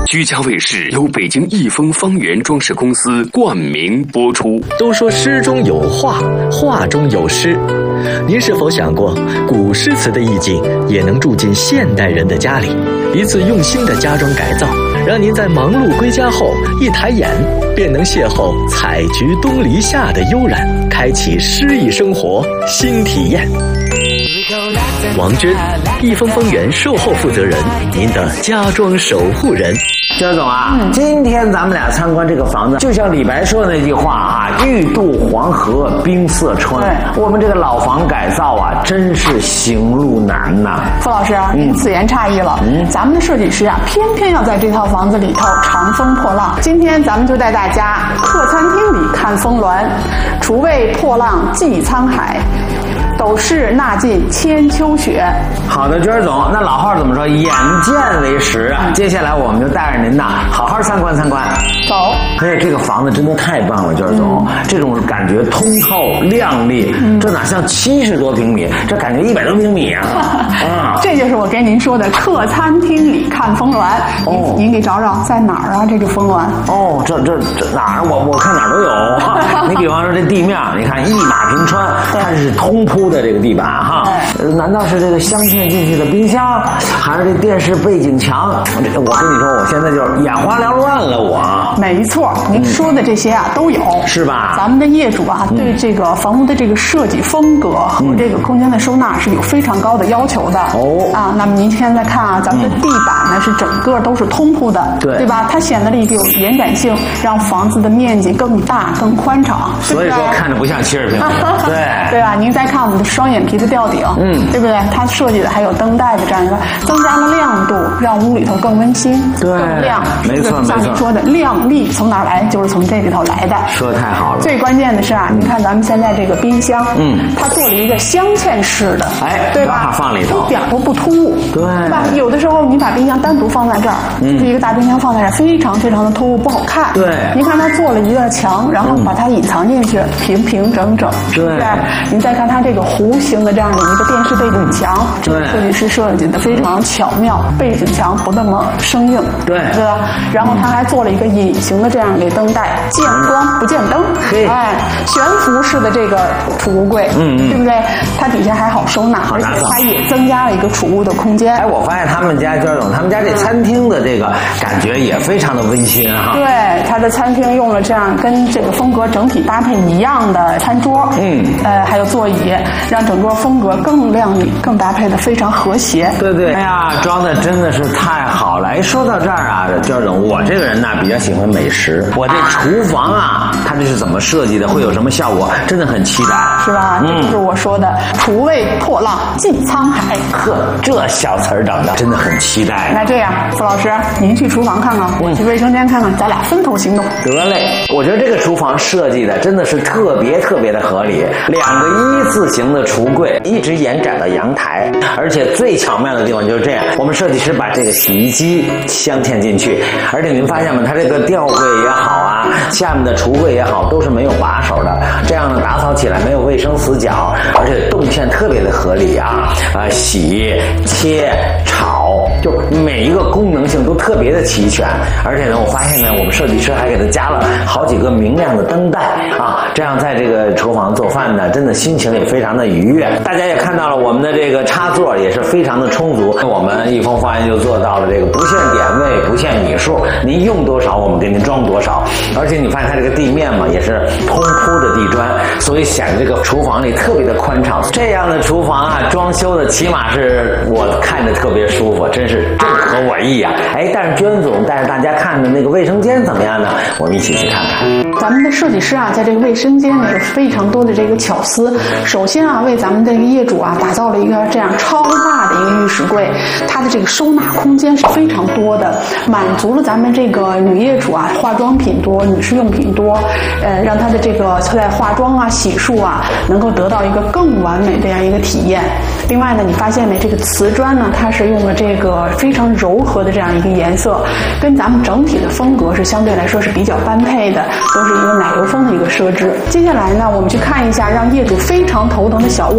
居家卫视由北京益丰方圆装饰公司冠名播出。 都说诗中有画，画中有诗。您是否想过，古诗词的意境也能住进现代人的家里？一次用心的家装改造，让您在忙碌归家后一抬眼便能邂逅采菊东篱下的悠然，开启诗意生活新体验。王娟，益丰方圆售后负责人，您的家装守护人。 焦总啊，今天咱们俩参观这个房子，就像李白说的那句话啊，欲渡黄河冰塞川。我们这个老房改造啊，真是行路难呐。 傅老师，您此言差异了。咱们的设计师啊，偏偏要在这套房子里头长风破浪。今天咱们就带大家客餐厅里看峰峦，厨卫破浪记沧海，斗室纳尽千秋雪。 好的，娟总，那老话怎么说？眼见为实啊！接下来我们就带着您呐，好好参观参观。 走。 哎，这个房子真的太棒了，娟总，这种感觉通透亮丽，这哪像70多平米，这感觉100多平米啊！ 这就是我跟您说的客餐厅里看峰峦。您给找找在哪儿啊？这个峰峦？ 哦，这哪儿？我看哪儿都有。你比方说这地面，你看一马平川，它是通铺的这个地板哈。难道是这个镶嵌进去的冰箱，还是这电视背景墙？我跟你说，我现在就是眼花缭乱了，我。 没错，您说的这些啊都有， 是吧？ 咱们的业主啊，对这个房屋的这个设计风格和这个空间的收纳是有非常高的要求的。那么您现在看啊，咱们的地板呢是整个都是通铺的，对吧？它显得了一个有延展性，让房子的面积更大、更宽敞。 所以说看着不像70平米， 对吧？您再看我们的双眼皮的吊顶，对不对？它设计的还有灯带的这样一个，增加了亮度，让屋里头更温馨、更亮。 没错， 像您说的亮丽从哪儿来？就是从这里头来的。 说的太好了。 最关键的是啊，你看咱们现在这个冰箱，它做了一个镶嵌式的，对吧？ 放里头一点都不突兀， 对吧？有的时候你把冰箱单独放在这儿，就一个大冰箱放在这儿，非常非常的突兀，不好看。 对， 您看它做了一个墙，然后把它隐藏进去，平平整整，是不是？您再看它这个弧形的这样的一个电视背景墙，这个设计师设计的非常巧妙，背景墙不那么生硬，对吧？然后它还做了一个隐形的这样一个灯带，见光不见灯，悬浮式的这个储物柜，对不对？它底下还好收纳，而且它也增加了一个储物的空间。 我发现他们家娟总，他们家这餐厅的这个感觉也非常的温馨哈。 对，他的餐厅用了这样跟这个风格整体搭配一样的餐桌，还有座椅，让整个风格更亮丽，更搭配的非常和谐。 对，哎呀，装的真的是太好了。说到这儿啊，娟总，我这个人呢比较喜欢美食，我这厨房啊，它这是怎么设计的，会有什么效果，真的很期待， 是吧？这就是我说的厨卫破浪记沧海。 这小词儿整的真的很期待。 那这样，傅老师，您去厨房看看，我去卫生间看看，咱俩分头行动。 得嘞，我觉得这个厨房设计的真的是特别的合理，两个一字形的橱柜一直延展到阳台，而且最巧妙的地方就是这样，我们设计师把这个洗衣机镶嵌进去，而且您发现吗？它这个吊柜也好啊，下面的橱柜也好，都是没有把手的，这样呢打扫起来没有卫生死角，而且动线特别的合理啊，洗、切、炒，就每一个功能性都特别的齐全。而且呢，我发现呢，我们设计师还给它加了好几个明亮的灯带啊，这样在这个厨房做饭呢，真的心情也非常的愉悦。大家也看到了，我们的这个插座也是非常的充足，我们益丰方圆就做到了这个不限点位、不限米数，您用多少我们给您装多少。而且你发现它这个地面嘛，也是通铺的地砖，所以显得这个厨房里特别的宽敞。这样的厨房啊，装修的起码是我看着特别舒服，真是正合我意啊！但是娟总带着大家看的那个卫生间怎么样呢？我们一起去看看。 咱们的设计师啊，在这个卫生间呢有非常多的这个巧思。首先啊，为咱们这个业主啊打造了一个这样超大的一个浴室柜，它的这个收纳空间是非常多的，满足了咱们这个女业主啊化妆品多、女士用品多，让她的这个在化妆啊、洗漱啊能够得到一个更完美的这样一个体验。另外呢，你发现没？这个瓷砖呢，它是用了这个非常柔和的这样一个颜色，跟咱们整体的风格是相对来说是比较般配的，都是一个奶油风的一个设置。接下来呢，我们去看一下让业主非常头疼的小卧